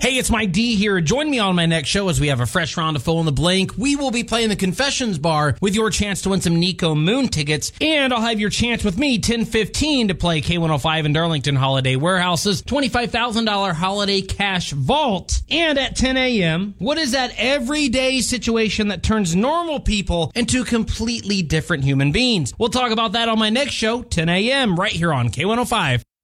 Hey, it's Mike D here. Join me on my next show as we have a fresh round of Fill in the Blank. We will be playing the Confessions Bar with your chance to win some Nico Moon tickets. And I'll have your chance with me, 10:15, to play K105 in Darlington Holiday Warehouse's $25,000 holiday cash vault. And at 10 a.m., what is that everyday situation that turns normal people into completely different human beings? We'll talk about that on my next show, 10 a.m., right here on K105.